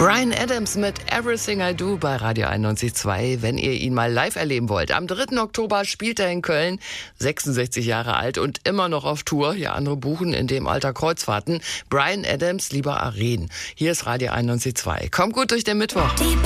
Bryan Adams mit Everything I Do bei Radio 91.2, wenn ihr ihn mal live erleben wollt. Am 3. Oktober spielt er in Köln, 66 Jahre alt und immer noch auf Tour. Ja, andere buchen in dem Alter Kreuzfahrten. Bryan Adams lieber Arenen. Hier ist Radio 91.2. Kommt gut durch den Mittwoch.